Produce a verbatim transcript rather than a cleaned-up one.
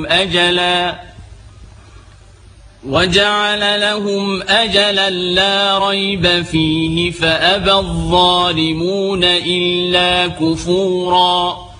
أجلا وجعل لهم أجلا لا ريب فيه فأبى الظالمون إلا كفورا.